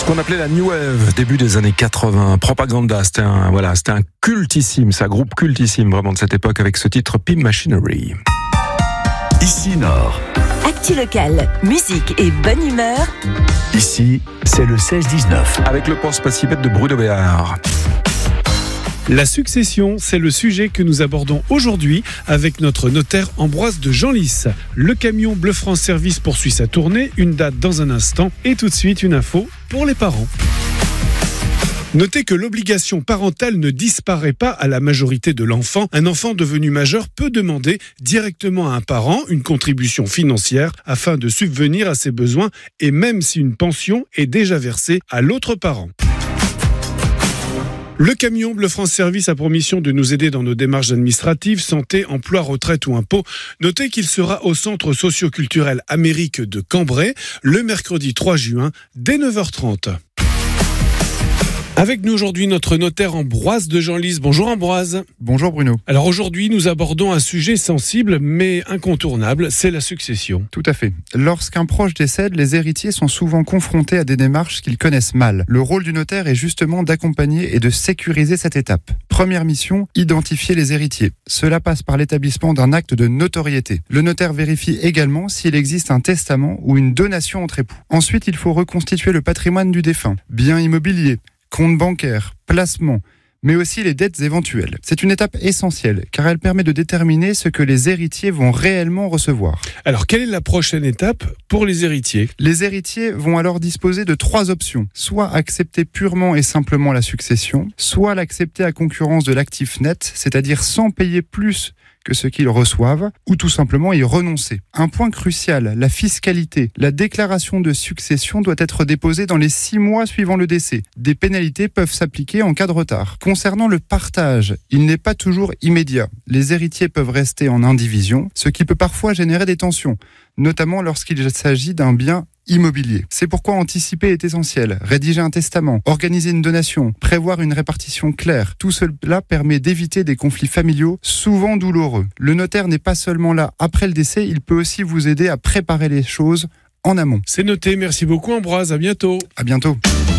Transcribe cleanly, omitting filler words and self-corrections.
Qu'on appelait la New Wave, début des années 80. Propaganda, c'était un cultissime, c'est un groupe cultissime vraiment de cette époque avec ce titre Pimp Machinery. Ici Nord. Actu local, musique et bonne humeur. Ici, c'est le 16-19. Avec le pense pas si bête de Bruno Béard. La succession, c'est le sujet que nous abordons aujourd'hui avec notre notaire Ambroise de Genlis. Le camion Bleu France Service poursuit sa tournée, une date dans un instant et tout de suite une info pour les parents. Notez que l'obligation parentale ne disparaît pas à la majorité de l'enfant. Un enfant devenu majeur peut demander directement à un parent une contribution financière afin de subvenir à ses besoins et même si une pension est déjà versée à l'autre parent. Le camion Bleu France Service a pour mission de nous aider dans nos démarches administratives, santé, emploi, retraite ou impôts. Notez qu'il sera au centre socio-culturel Amérique de Cambrai le mercredi 3 juin dès 9h30. Avec nous aujourd'hui notre notaire Ambroise de Genlis. Bonjour Ambroise. Bonjour Bruno. Alors aujourd'hui nous abordons un sujet sensible mais incontournable, c'est la succession. Tout à fait. Lorsqu'un proche décède, les héritiers sont souvent confrontés à des démarches qu'ils connaissent mal. Le rôle du notaire est justement d'accompagner et de sécuriser cette étape. Première mission, identifier les héritiers. Cela passe par l'établissement d'un acte de notoriété. Le notaire vérifie également s'il existe un testament ou une donation entre époux. Ensuite, il faut reconstituer le patrimoine du défunt. Biens immobiliers, compte bancaire, placement, mais aussi les dettes éventuelles. C'est une étape essentielle car elle permet de déterminer ce que les héritiers vont réellement recevoir. Alors quelle est la prochaine étape pour les héritiers ? Les héritiers vont alors disposer de 3 options. Soit accepter purement et simplement la succession, soit l'accepter à concurrence de l'actif net, c'est-à-dire sans payer plus que ce qu'ils reçoivent, ou tout simplement y renoncer. Un point crucial, la fiscalité. La déclaration de succession doit être déposée dans les 6 mois suivant le décès. Des pénalités peuvent s'appliquer en cas de retard. Concernant le partage, il n'est pas toujours immédiat. Les héritiers peuvent rester en indivision, ce qui peut parfois générer des tensions, notamment lorsqu'il s'agit d'un bien immobilier. C'est pourquoi anticiper est essentiel. Rédiger un testament, organiser une donation, prévoir une répartition claire. Tout cela permet d'éviter des conflits familiaux souvent douloureux. Le notaire n'est pas seulement là après le décès, il peut aussi vous aider à préparer les choses en amont. C'est noté, merci beaucoup Ambroise, à bientôt. À bientôt.